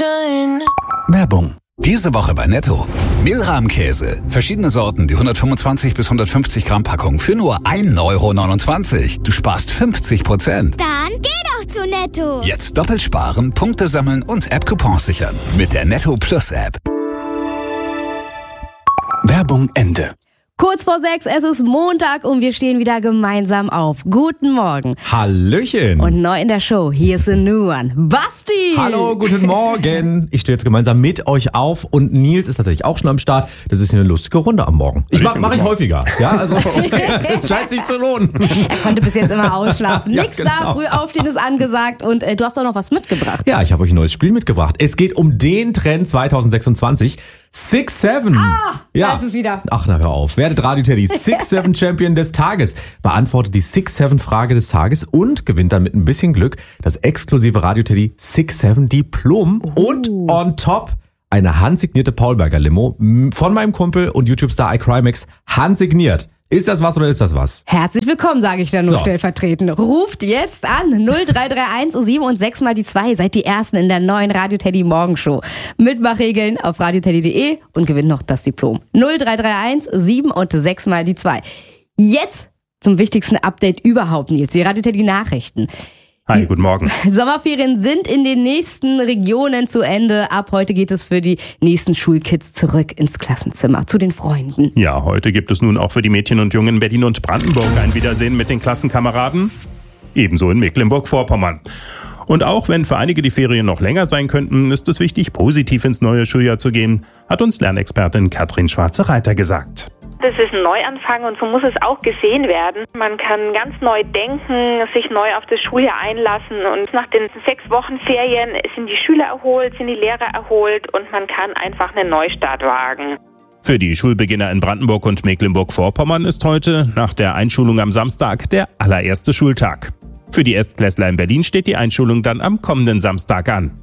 Werbung. Diese Woche bei Netto. Milram-Käse. Verschiedene Sorten, die 125 bis 150 Gramm Packung für nur 1,29 €. Du sparst 50%. Dann geh doch zu Netto. Jetzt doppelt sparen, Punkte sammeln und App-Coupons sichern. Mit der Netto Plus App. Werbung Ende. Kurz vor 6, es ist Montag und wir stehen wieder gemeinsam auf. Guten Morgen. Hallöchen. Und neu in der Show, hier ist a new one. Basti! Hallo, guten Morgen. Ich stehe jetzt gemeinsam mit euch auf und Nils ist tatsächlich auch schon am Start. Das ist hier eine lustige Runde am Morgen. Mache ich häufiger. Ja, also es scheint sich zu lohnen. Er konnte bis jetzt immer ausschlafen. Ja, Nix genau. da, früh aufstehen ist angesagt und du hast doch noch was mitgebracht. Ja, ich habe euch ein neues Spiel mitgebracht. Es geht um den Trend 2026. 6-7. Da ist es wieder. Ach, na hör auf. Werdet Radio Teddy 6-7 Champion des Tages. Beantwortet die 6-7 Frage des Tages und gewinnt dann mit ein bisschen Glück das exklusive Radio Teddy 6-7 Diplom und on top eine handsignierte Paulberger Limo von meinem Kumpel und YouTube-Star iCrimex handsigniert. Ist das was oder ist das was? Herzlich willkommen, sage ich da nur So. stellvertretend. Ruft jetzt an 0331 7 und 6 mal die 2. Seid die Ersten in der neuen Radio Teddy Morgenshow. Mitmachregeln auf radioteddy.de und gewinnt noch das Diplom. 0331 7 und 6 mal die 2. Jetzt zum wichtigsten Update überhaupt, Nils. Die Radio Teddy Nachrichten. Hi, guten Morgen. Sommerferien sind in den nächsten Regionen zu Ende. Ab heute geht es für die nächsten Schulkids zurück ins Klassenzimmer, zu den Freunden. Ja, heute gibt es nun auch für die Mädchen und Jungen in Berlin und Brandenburg ein Wiedersehen mit den Klassenkameraden. Ebenso in Mecklenburg-Vorpommern. Und auch wenn für einige die Ferien noch länger sein könnten, ist es wichtig, positiv ins neue Schuljahr zu gehen, hat uns Lernexpertin Katrin Schwarze-Reiter gesagt. Das ist ein Neuanfang und so muss es auch gesehen werden. Man kann ganz neu denken, sich neu auf das Schuljahr einlassen und nach den 6 Wochen Ferien sind die Schüler erholt, sind die Lehrer erholt und man kann einfach einen Neustart wagen. Für die Schulbeginner in Brandenburg und Mecklenburg-Vorpommern ist heute, nach der Einschulung am Samstag, der allererste Schultag. Für die Erstklässler in Berlin steht die Einschulung dann am kommenden Samstag an.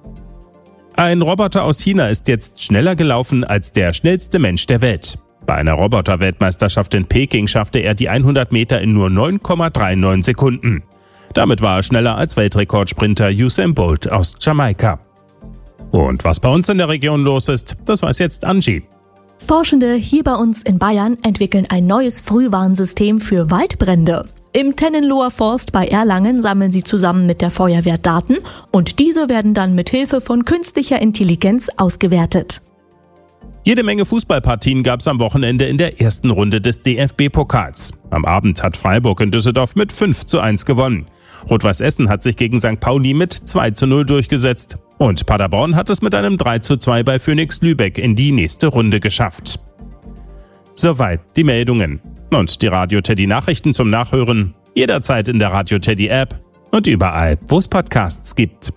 Ein Roboter aus China ist jetzt schneller gelaufen als der schnellste Mensch der Welt. Bei einer Roboter-Weltmeisterschaft in Peking schaffte er die 100 Meter in nur 9,39 Sekunden. Damit war er schneller als Weltrekordsprinter Usain Bolt aus Jamaika. Und was bei uns in der Region los ist, das weiß jetzt Angie. Forschende hier bei uns in Bayern entwickeln ein neues Frühwarnsystem für Waldbrände. Im Tennenloher Forst bei Erlangen sammeln sie zusammen mit der Feuerwehr Daten und diese werden dann mit Hilfe von künstlicher Intelligenz ausgewertet. Jede Menge Fußballpartien gab es am Wochenende in der ersten Runde des DFB-Pokals. Am Abend hat Freiburg in Düsseldorf mit 5:1 gewonnen. Rot-Weiß Essen hat sich gegen St. Pauli mit 2:0 durchgesetzt. Und Paderborn hat es mit einem 3:2 bei Phoenix Lübeck in die nächste Runde geschafft. Soweit die Meldungen. Und die Radio Teddy Nachrichten zum Nachhören jederzeit in der Radio Teddy App und überall, wo es Podcasts gibt.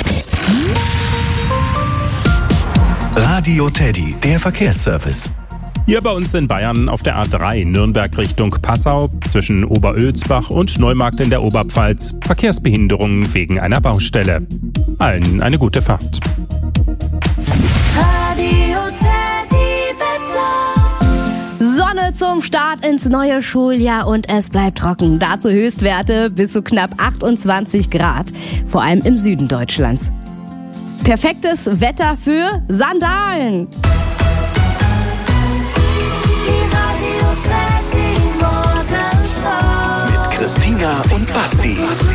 Radio Teddy, der Verkehrsservice. Hier bei uns in Bayern auf der A3 Nürnberg Richtung Passau zwischen Oberölsbach und Neumarkt in der Oberpfalz Verkehrsbehinderungen wegen einer Baustelle. Allen eine gute Fahrt. Radio Teddy Wetter. Sonne zum Start ins neue Schuljahr und es bleibt trocken. Dazu Höchstwerte bis zu knapp 28 Grad, vor allem im Süden Deutschlands. Perfektes Wetter für Sandalen. Die Radio Teddy Morgenshow. Mit Christina und Basti.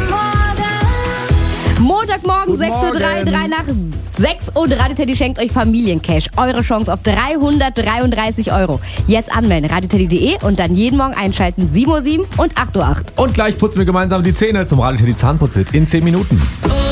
Montagmorgen 6:03 3 nach 6 und Radio Teddy schenkt euch Familiencash. Eure Chance auf 333 €. Jetzt anmelden, radioteddy.de und dann jeden Morgen einschalten 7:07 und 8:08. Und gleich putzen wir gemeinsam die Zähne zum Radio Teddy Zahnputzhit in 10 Minuten.